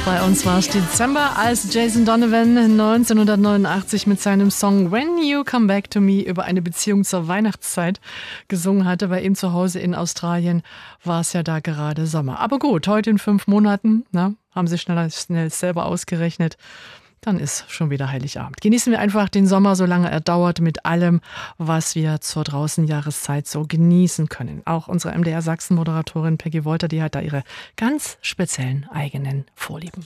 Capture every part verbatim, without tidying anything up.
Bei uns war es Dezember, als Jason Donovan neunzehnhundertneunundachtzig mit seinem Song When You Come Back to Me über eine Beziehung zur Weihnachtszeit gesungen hatte. Bei ihm zu Hause in Australien war es ja da gerade Sommer. Aber gut, heute in fünf Monaten, na, haben sie schnell, schnell selber ausgerechnet, dann ist schon wieder Heiligabend. Genießen wir einfach den Sommer, solange er dauert, mit allem, was wir zur Draußenjahreszeit so genießen können. Auch unsere M D R Sachsen-Moderatorin Peggy Wolter, die hat da ihre ganz speziellen eigenen Vorlieben.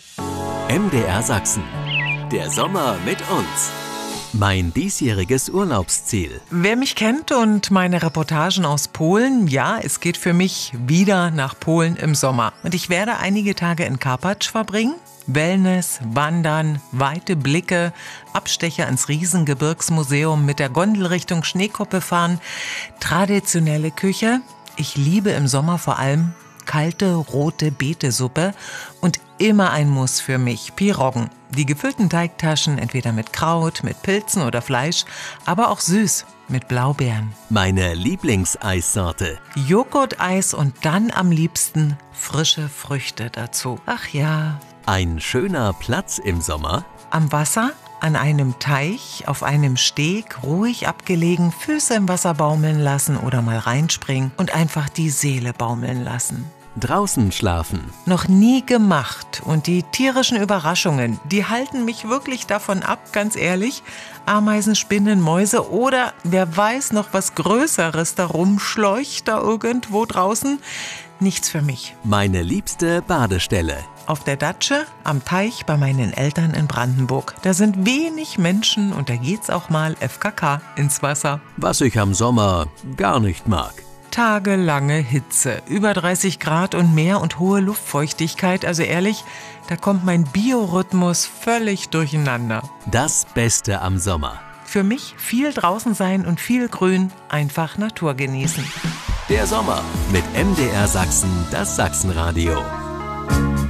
M D R Sachsen. Der Sommer mit uns. Mein diesjähriges Urlaubsziel. Wer mich kennt und meine Reportagen aus Polen, ja, es geht für mich wieder nach Polen im Sommer. Und ich werde einige Tage in Karpacz verbringen. Wellness, Wandern, weite Blicke, Abstecher ins Riesengebirgsmuseum, mit der Gondel Richtung Schneekuppe fahren, traditionelle Küche. Ich liebe im Sommer vor allem kalte, rote Beetesuppe und immer ein Muss für mich, Piroggen. Die gefüllten Teigtaschen, entweder mit Kraut, mit Pilzen oder Fleisch, aber auch süß, mit Blaubeeren. Meine Lieblingseissorte. Joghurteis und dann am liebsten frische Früchte dazu. Ach ja. Ein schöner Platz im Sommer. Am Wasser, an einem Teich, auf einem Steg, ruhig abgelegen, Füße im Wasser baumeln lassen oder mal reinspringen und einfach die Seele baumeln lassen. Draußen schlafen. Noch nie gemacht und die tierischen Überraschungen, die halten mich wirklich davon ab, ganz ehrlich. Ameisen, Spinnen, Mäuse oder wer weiß noch was Größeres da rumschleucht da irgendwo draußen. Nichts für mich. Meine liebste Badestelle. Auf der Datsche, am Teich bei meinen Eltern in Brandenburg. Da sind wenig Menschen und da geht's auch mal F K K ins Wasser. Was ich am Sommer gar nicht mag. Tagelange Hitze, über dreißig Grad und mehr und hohe Luftfeuchtigkeit. Also ehrlich, da kommt mein Biorhythmus völlig durcheinander. Das Beste am Sommer. Für mich viel draußen sein und viel Grün, einfach Natur genießen. Der Sommer mit M D R Sachsen, das Sachsenradio.